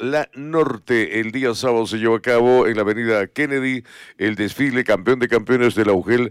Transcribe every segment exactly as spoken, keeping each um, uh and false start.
La Norte. El día sábado se llevó a cabo en la avenida Kennedy el desfile campeón de campeones de la UGEL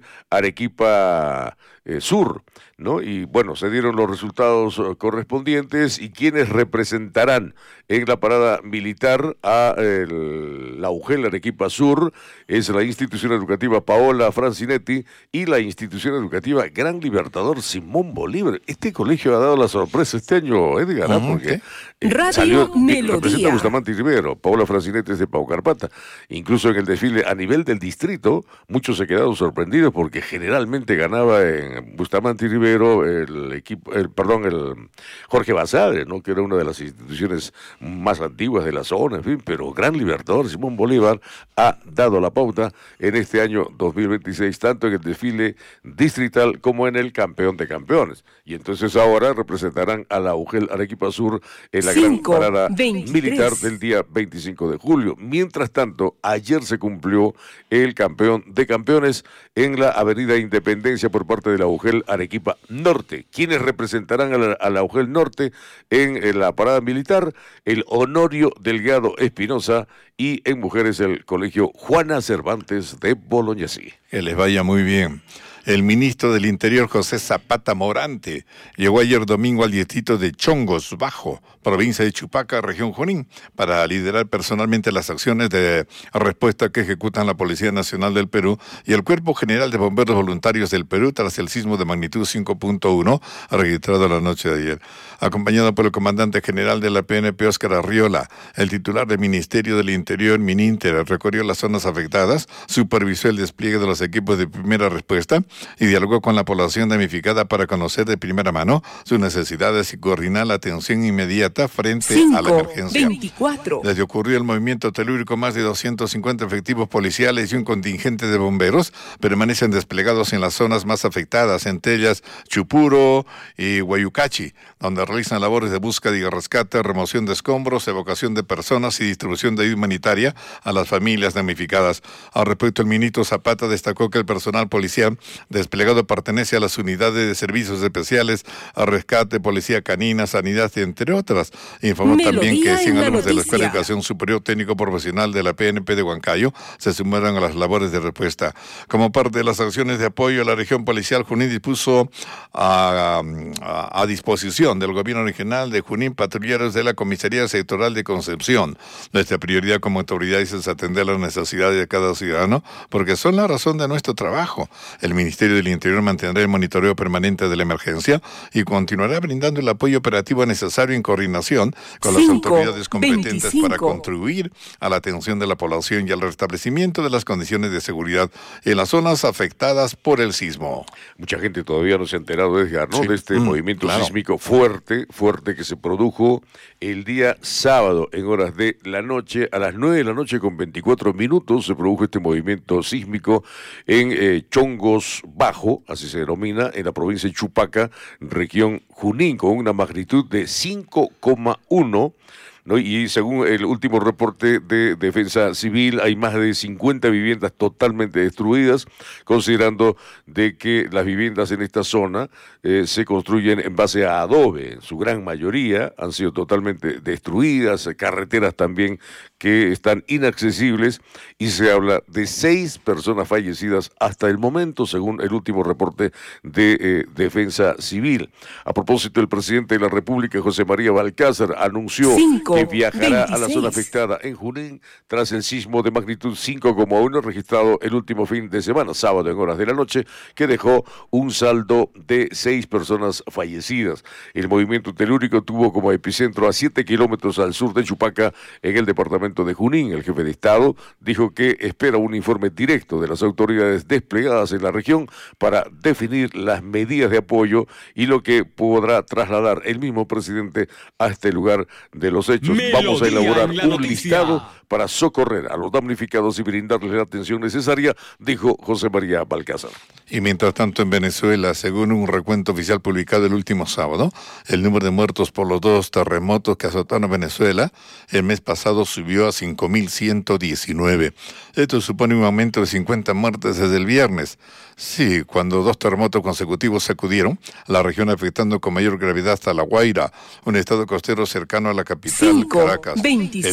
Arequipa eh, Sur, ¿no? Y bueno, se dieron los resultados uh, correspondientes y quienes representarán en la parada militar a el, la UGEL Arequipa Sur es la institución educativa Paola Francinetti y la institución educativa Gran Libertador Simón Bolívar. Este colegio ha dado la sorpresa este año, Edgar, ¿eh? Porque eh, Radio salió, Melodía. representa a Bustamante y Rivero, Paola Francinetti es de Paucarpata. Incluso en el desfile a nivel del distrito, muchos se quedaron sorprendidos porque generalmente ganaba en Bustamante y Rivero el equipo, el, perdón, el Jorge Basadre, ¿no? Que era una de las instituciones más antiguas de la zona, en fin, pero Gran Libertador Simón Bolívar ha dado la pauta en este año dos mil veintiséis, tanto en el desfile distrital como en el campeón de campeones. Y entonces ahora representarán a la UGEL Arequipa Sur en la cinco, gran parada veintitrés militar del día veinticinco de julio. Mientras tanto, ayer se cumplió el campeón de campeones en la avenida Independencia por parte de la UGEL Arequipa Norte. ¿Quiénes representarán a la, a la UGEL Norte en, en la parada militar? El Honorio Delgado Espinosa y en mujeres el colegio Juana Cervantes de Bolognesi. Que les vaya muy bien. El ministro del Interior, José Zapata Morante, llegó ayer domingo al distrito de Chongos Bajo, provincia de Chupaca, región Junín, para liderar personalmente las acciones de respuesta que ejecutan la Policía Nacional del Perú y el Cuerpo General de Bomberos Voluntarios del Perú tras el sismo de magnitud cinco punto uno registrado la noche de ayer. Acompañado por el comandante general de la P N P, Óscar Arriola, el titular del Ministerio del Interior, Mininter, recorrió las zonas afectadas, supervisó el despliegue de los equipos de primera respuesta y dialogó con la población damnificada para conocer de primera mano sus necesidades y coordinar la atención inmediata frente cinco, a la emergencia. veinticuatro Desde ocurrió el movimiento telúrico, más de doscientos cincuenta efectivos policiales y un contingente de bomberos permanecen desplegados en las zonas más afectadas, entre ellas Chupuro y Guayucachi, donde realizan labores de búsqueda y rescate, remoción de escombros, evacuación de personas y distribución de ayuda humanitaria a las familias damnificadas. Al respecto, el ministro Zapata destacó que el personal policial desplegado pertenece a las unidades de servicios especiales, a rescate, policía canina, sanidad, entre otras. Informó Melodía también que cien en la alumnos de la noticia. Escuela de Educación Superior Técnico Profesional de la P N P de Huancayo se sumaron a las labores de respuesta. Como parte de las acciones de apoyo a la región policial, Junín dispuso a, a, a disposición del gobierno regional de Junín patrulleros de la Comisaría Sectoral de Concepción. Nuestra prioridad como autoridades es atender las necesidades de cada ciudadano, porque son la razón de nuestro trabajo. El Ministerio del Interior mantendrá el monitoreo permanente de la emergencia y continuará brindando el apoyo operativo necesario en coordinación con las cinco, autoridades competentes veinticinco para contribuir a la atención de la población y al restablecimiento de las condiciones de seguridad en las zonas afectadas por el sismo. Mucha gente todavía no se ha enterado, Edgar, ¿no? Sí. De este Mm, movimiento claro. sísmico fuerte, fuerte que se produjo el día sábado en horas de la noche, a las nueve de la noche con veinticuatro minutos se produjo este movimiento sísmico en eh, Chongos Bajo, así se denomina, en la provincia de Chupaca, región Junín, con una magnitud de cinco coma uno, ¿no? Y según el último reporte de Defensa Civil, hay más de cincuenta viviendas totalmente destruidas, considerando de que las viviendas en esta zona eh, se construyen en base a adobe, en su gran mayoría han sido totalmente destruidas, carreteras también que están inaccesibles, y se habla de seis personas fallecidas hasta el momento, según el último reporte de eh, Defensa Civil. A propósito, el presidente de la República, José María Balcázar, anunció cinco, que viajará a la zona veintiséis afectada en Junín tras el sismo de magnitud cinco coma uno registrado el último fin de semana, sábado en horas de la noche, que dejó un saldo de seis personas fallecidas. El movimiento telúrico tuvo como epicentro a siete kilómetros al sur de Chupaca, en el departamento de Junín. El jefe de Estado dijo que espera un informe directo de las autoridades desplegadas en la región para definir las medidas de apoyo y lo que podrá trasladar el mismo presidente a este lugar de los hechos. Melodía Vamos a elaborar en la un noticia. listado para socorrer a los damnificados y brindarles la atención necesaria, dijo José María Balcázar. Y mientras tanto en Venezuela, según un recuento oficial publicado el último sábado, el número de muertos por los dos terremotos que azotaron a Venezuela el mes pasado subió a cinco mil ciento diecinueve. Esto supone un aumento de cincuenta muertes desde el viernes. Sí, cuando dos terremotos consecutivos sacudieron la región, afectando con mayor gravedad hasta La Guaira, un estado costero cercano a la capital cinco, Caracas. veinticinco